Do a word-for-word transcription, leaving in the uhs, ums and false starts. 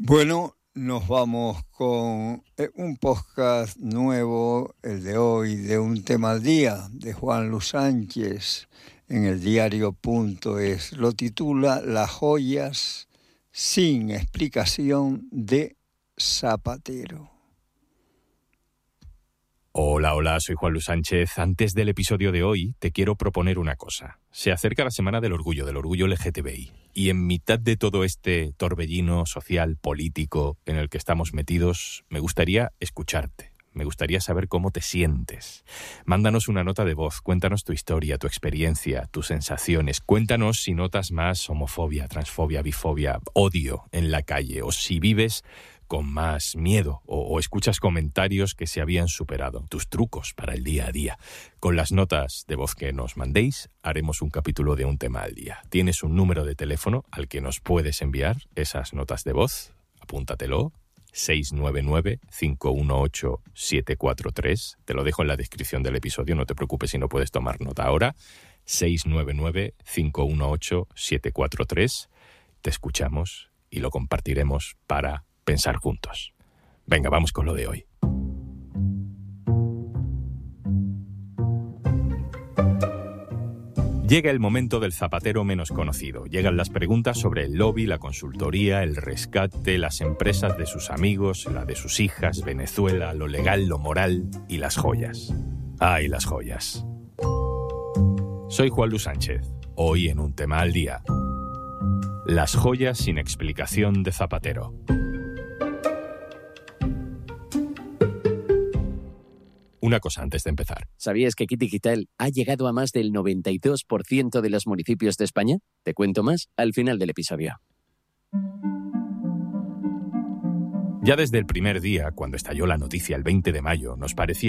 Bueno, nos vamos con un podcast nuevo, el de hoy, de Un Tema al Día, de Juan Luis Sánchez, en el diario punto es. Lo titula Las joyas sin explicación de Zapatero. Hola, hola, soy Juan Luis Sánchez. Antes del episodio de hoy, te quiero proponer una cosa. Se acerca la Semana del Orgullo, del Orgullo L G T B I. Y en mitad de todo este torbellino social, político, en el que estamos metidos, me gustaría escucharte. Me gustaría saber cómo te sientes. Mándanos una nota de voz, cuéntanos tu historia, tu experiencia, tus sensaciones. Cuéntanos si notas más homofobia, transfobia, bifobia, odio en la calle, o si vives con más miedo o, o escuchas comentarios que se habían superado, tus trucos para el día a día. Con las notas de voz que nos mandéis, haremos un capítulo de Un Tema al Día. Tienes un número de teléfono al que nos puedes enviar esas notas de voz, apúntatelo, seis nueve nueve, cinco uno ocho, siete cuatro tres. Te lo dejo en la descripción del episodio, no te preocupes si no puedes tomar nota ahora. seis nueve nueve, cinco uno ocho, siete cuatro tres. Te escuchamos y lo compartiremos para pensar juntos. Venga, vamos con lo de hoy. Llega el momento del zapatero menos conocido. Llegan las preguntas sobre el lobby, la consultoría, el rescate, las empresas de sus amigos, la de sus hijas, Venezuela, lo legal, lo moral y las joyas. ¡Ay, las joyas! Soy Juan Luis Sánchez. Hoy en Un Tema al Día. Las joyas sin explicación de Zapatero. Una cosa antes de empezar. ¿Sabías que Kit Digital ha llegado a más del noventa y dos por ciento de los municipios de España? Te cuento más al final del episodio. Ya desde el primer día, cuando estalló la noticia el veinte de mayo, nos parecía